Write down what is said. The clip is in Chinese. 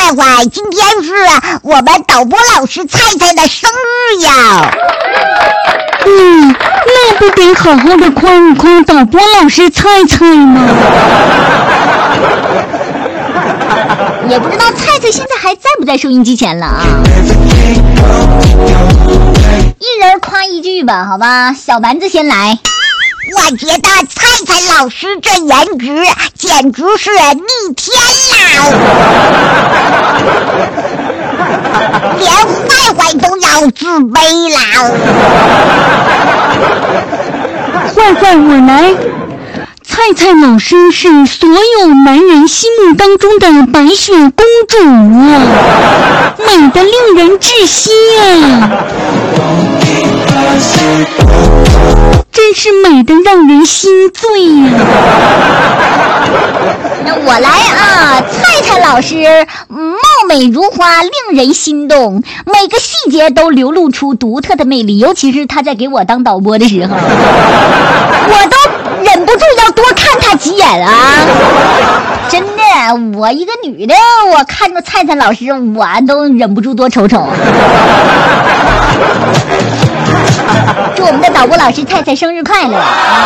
坏，今天是我们导播老师菜菜的生日呀。 那不得好好的夸一夸导播老师菜菜吗？ 也不知道菜菜现在还在不在收音机前了啊？一人夸一句吧，好吧？小丸子先来。 我觉得菜菜老师这颜值简直是逆天啦，连坏坏都要自卑啦。 坏坏我来。菜菜老师是所有男人心目当中的白雪公主啊，美得令人窒息啊，真是美得让人心醉呀。 那我来啊，菜菜老师貌美如花，令人心动，每个细节都流露出独特的魅力，尤其是他在给我当导播的时候，我都忍不住要多看他几眼啊！真的，我一个女的，我看着菜菜老师，我都忍不住多瞅瞅。祝我们的导播老师菜菜生日快乐啊！